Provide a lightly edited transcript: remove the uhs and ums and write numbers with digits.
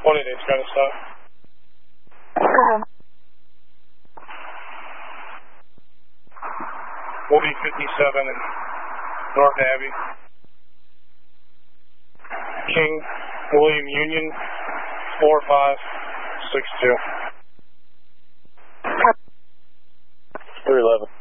28's trying to stop. Woody 57 in North Abbey. King William Union 4562. 311.